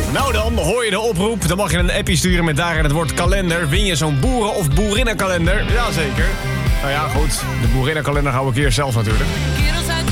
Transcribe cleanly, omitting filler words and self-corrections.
Nou dan, hoor je de oproep. Dan mag je een appje sturen met daarin het woord kalender. Win je zo'n boeren- of boerinnenkalender? Jazeker. Nou ja, goed. De boerinnenkalender hou ik hier zelf natuurlijk.